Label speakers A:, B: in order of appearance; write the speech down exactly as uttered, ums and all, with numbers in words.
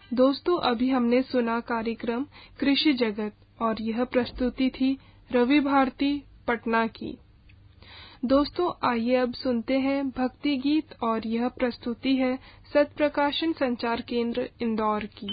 A: दोस्तों, अभी हमने सुना कार्यक्रम कृषि जगत और यह प्रस्तुति थी रवि भारती पटना की। दोस्तों, आइए अब सुनते हैं भक्ति गीत और यह प्रस्तुति है सत्प्रकाशन संचार केंद्र इंदौर की।